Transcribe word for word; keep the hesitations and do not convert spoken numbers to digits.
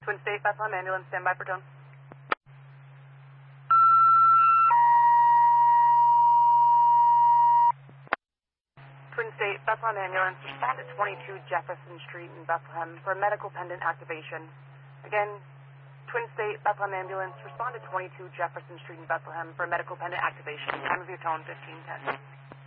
Twin State Bethlehem ambulance, stand by for tone. Twin State Bethlehem ambulance, respond to twenty-two Jefferson Street in Bethlehem for medical pendant activation. Again, Twin State Bethlehem ambulance, respond to twenty-two Jefferson Street in Bethlehem for medical pendant activation. Time of your tone, fifteen ten.